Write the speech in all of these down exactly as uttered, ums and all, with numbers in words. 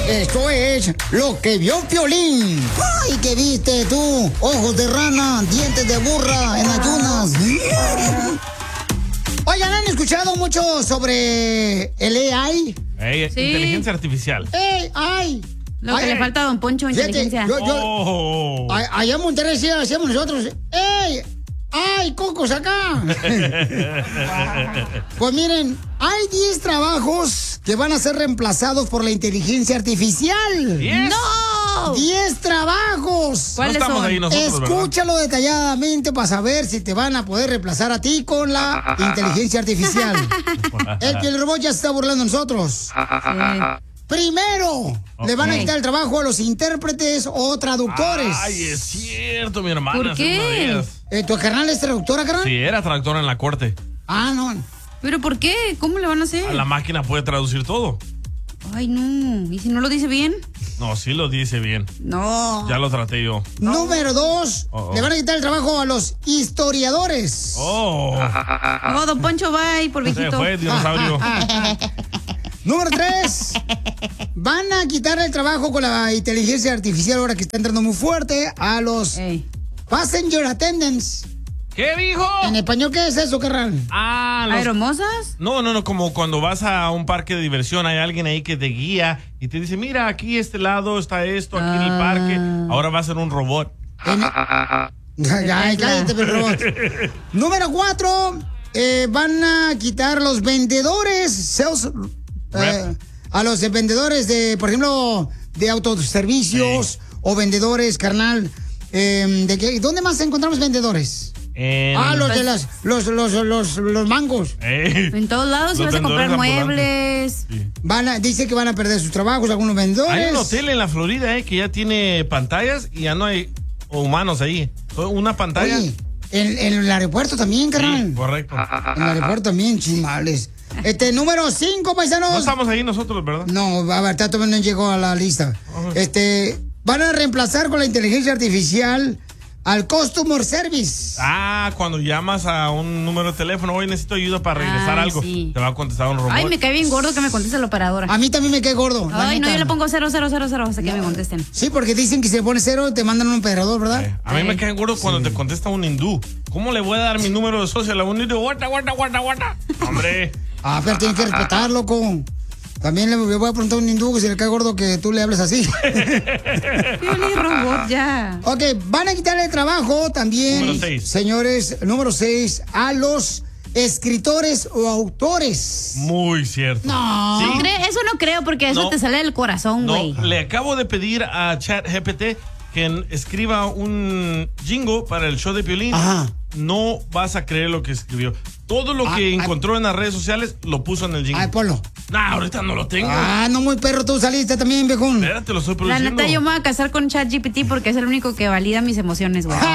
Esto es lo que vio Piolín. ¡Ay, qué viste tú! Ojos de rana, dientes de burra en ayunas. Oigan, ¿han escuchado mucho sobre el A I? Hey, sí. Inteligencia artificial. A I. Lo que ay, le falta a Don Poncho, inteligencia. Yo, yo, oh. a, allá en Monterrey sí hacemos nosotros. ¡Ey! ¡Ay, cocos acá! Pues miren, hay diez trabajos que van a ser reemplazados por la inteligencia artificial. ¿Diez? ¡No! ¡diez trabajos! ¿Cuáles no son? Ahí nosotros, escúchalo ¿verdad? Detalladamente para saber si te van a poder reemplazar a ti con la inteligencia artificial. El que el robot ya se está burlando de nosotros. Sí. Primero, okay. le van a quitar el trabajo a los intérpretes o traductores. Ay, es cierto, mi hermana. ¿Por qué? Eh, ¿Tu carnal es traductora, carnal? Sí, era traductora en la corte. Ah, no. ¿Pero por qué? ¿Cómo le van a hacer? A la máquina puede traducir todo. Ay, no. ¿Y si no lo dice bien? No, sí lo dice bien. No. Ya lo traté yo. No. Número dos, oh, oh. le van a quitar el trabajo a los historiadores. Oh. Oh, Don Poncho, bye, por viejito. Se fue, dinosaurio. Número tres, van a quitar el trabajo con la inteligencia artificial ahora que está entrando muy fuerte a los Ey. passenger attendants. ¿Qué dijo? ¿En español qué es eso, carnal? Ah, los... ¿Aeromosas? No, no, no, como cuando vas a un parque de diversión, hay alguien ahí que te guía y te dice, mira, aquí este lado está esto, aquí ah. en el parque, ahora va a ser un robot. En... ya, cállate, robot. Número cuatro, eh, van a quitar los vendedores, sales... Eh, a los vendedores de, por ejemplo, de autoservicios sí. o vendedores, carnal. Eh, de que, ¿dónde más encontramos vendedores? En... Ah, los de las, los, los, los, los mangos. Eh. En todos lados, si vas a comprar muebles. Sí. Van a, dice que van a perder sus trabajos algunos vendedores. Hay un hotel en la Florida eh, que ya tiene pantallas y ya no hay humanos ahí. Una pantalla. Oye, en, en el aeropuerto también, carnal. Sí, correcto. En el aeropuerto también, chimales. Este, número cinco, paisanos. No estamos ahí nosotros, ¿verdad? No, a ver, Tato no llegó a la lista. Uh-huh. Este, van a reemplazar con la inteligencia artificial al customer service. Ah, cuando llamas a un número de teléfono, hoy necesito ayuda para regresar Ay, algo. Sí. Te va a contestar un robot. Ay, me cae bien gordo que me conteste la operadora. A mí también me cae gordo. Ay, no, yo le pongo cero, cero, cero, cero hasta no. que me contesten. Sí, porque dicen que si le pones cero te mandan un operador, ¿verdad? Eh, a mí sí. me cae gordo cuando sí. te contesta un hindú. ¿Cómo le voy a dar mi número de social a un hindú? Guarda, guarda, guarda, guarda. Hombre. Ah, pero tienes que respetar, loco. También le voy a preguntar a un hindú que si le cae gordo que tú le hables así. Piolín robot, ya. Ok, van a quitarle el trabajo también, número seis. Señores, número seis, a los escritores o autores. Muy cierto. No, ¿Sí? ¿No eso no creo porque eso no. te sale del corazón, güey. No, le acabo de pedir a ChatGPT que escriba un jingle para el show de Piolín. Ajá. No vas a creer lo que escribió. Todo lo que ah, encontró ah, en las redes sociales lo puso en el jingle. Ay, Polo. Nah, ahorita no lo tengo. Ah, no, muy perro, tú saliste también, viejón. Espérate, lo estoy produciendo. La neta, yo me voy a casar con ChatGPT porque es el único que valida mis emociones, güey.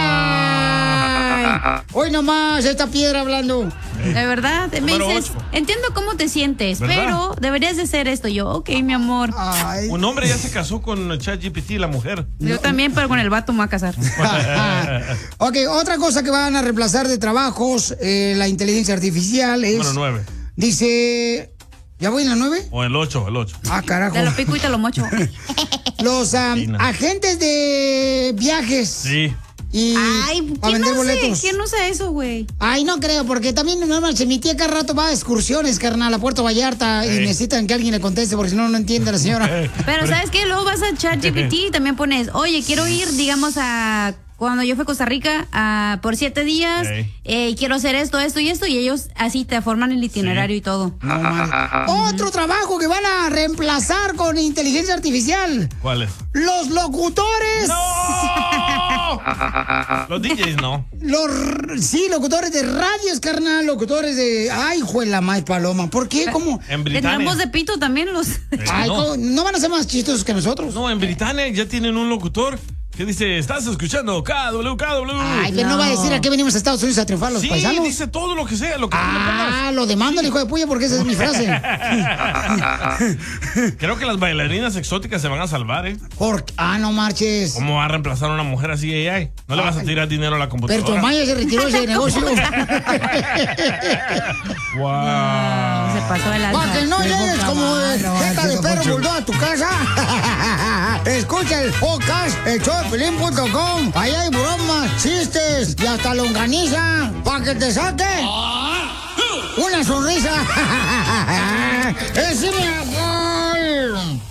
Hoy nomás, esta piedra hablando. De verdad, me dices, entiendo cómo te sientes, ¿verdad? Pero deberías de hacer esto. Yo, ok, mi amor. Ay. Un hombre ya se casó con ChatGPT, la mujer. Yo no. también, pero con el vato me voy a casar. Ok, otra cosa que van a reemplazar de trabajos, eh, la inteligencia artificial es... Número nueve. Dice... ¿Ya voy en la nueve? O el ocho, el ocho. Ah, carajo. Te lo pico y te lo mocho. Los um, agentes de viajes. Sí. Y Ay, a vender no boletos. Sé? ¿Quién usa eso, güey? Ay, no creo, porque también no manches, mi tía cada rato va a excursiones, carnal, a Puerto Vallarta hey. y necesitan que alguien le conteste porque si no, no entiende la señora. Pero ¿sabes qué? Luego vas a ChatGPT y también pones, oye, quiero ir, digamos, a... Cuando yo fui a Costa Rica uh, por siete días, hey. eh, quiero hacer esto, esto y esto, y ellos así te forman el itinerario sí. y todo. No, Otro trabajo que van a reemplazar con inteligencia artificial. ¿Cuál es? Los locutores. ¡No! Los D Js no. Los, sí, locutores de radios, carnal, locutores de... Ay, juela más paloma. ¿Por qué? ¿Cómo? En Britania. Tenemos de pito también los... Ay, no. ¿no van a ser más chistosos que nosotros? No, en Britania ya tienen un locutor que dice, estás escuchando K W, K W. Ay, que no. no va a decir a qué venimos a Estados Unidos a triunfar los sí, paisanos. Sí, dice todo lo que sea, lo que Ah, lo demando el hijo de puya porque esa es mi frase. Creo que las bailarinas exóticas se van a salvar, ¿eh? Por... Ah, no marches. ¿Cómo va a reemplazar a una mujer así A I? No le vas a tirar dinero a la computadora. Pero tu Maya se retiró ese negocio. Wow. Se pasó de la... Para que no llegues como de jeta de perro bulldog a tu casa. el podcast, el show de piolín punto com. Ahí hay bromas, chistes y hasta longaniza para que te saque una sonrisa. ¡Ese mi amor!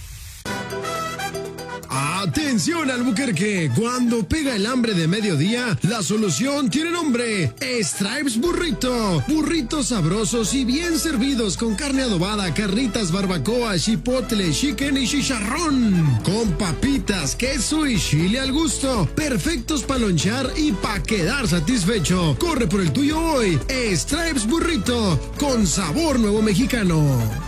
Atención, Albuquerque, cuando pega el hambre de mediodía, la solución tiene nombre: Stripes Burrito. Burritos sabrosos y bien servidos con carne adobada, carnitas, barbacoa, chipotle, chicken y chicharrón. Con papitas, queso y chile al gusto. Perfectos para lonchar y para quedar satisfecho. Corre por el tuyo hoy. Stripes Burrito, con sabor nuevo mexicano.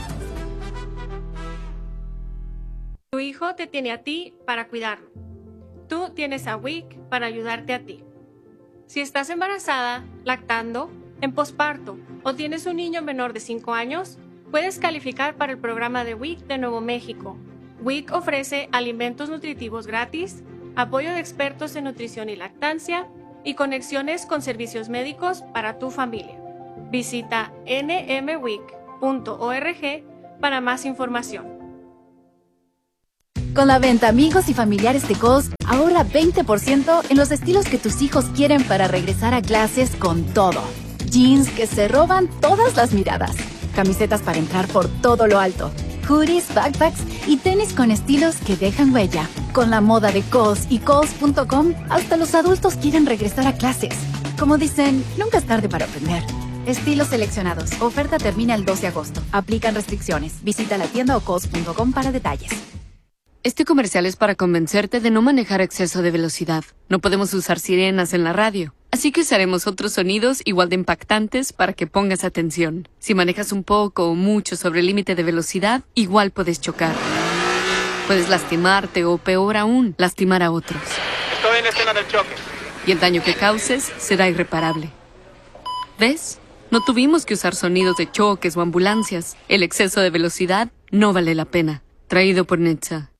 Tu hijo te tiene a ti para cuidarlo. Tú tienes a W I C para ayudarte a ti. Si estás embarazada, lactando, en posparto o tienes un niño menor de cinco años, puedes calificar para el programa de W I C de Nuevo México. W I C ofrece alimentos nutritivos gratis, apoyo de expertos en nutrición y lactancia y conexiones con servicios médicos para tu familia. Visita n m wic punto org para más información. Con la venta Amigos y Familiares de Kohl's, ahorra veinte por ciento en los estilos que tus hijos quieren para regresar a clases con todo. Jeans que se roban todas las miradas, camisetas para entrar por todo lo alto, hoodies, backpacks y tenis con estilos que dejan huella. Con la moda de Kohl's y Kohl's punto com, hasta los adultos quieren regresar a clases. Como dicen, nunca es tarde para aprender. Estilos seleccionados. Oferta termina el dos de agosto. Aplican restricciones. Visita la tienda o Kohl's punto com para detalles. Este comercial es para convencerte de no manejar a exceso de velocidad. No podemos usar sirenas en la radio, así que usaremos otros sonidos igual de impactantes para que pongas atención. Si manejas un poco o mucho sobre el límite de velocidad, igual puedes chocar. Puedes lastimarte o, peor aún, lastimar a otros. Estoy en la escena del choque. Y el daño que causes será irreparable. ¿Ves? No tuvimos que usar sonidos de choques o ambulancias. El exceso de velocidad no vale la pena. Traído por Netza.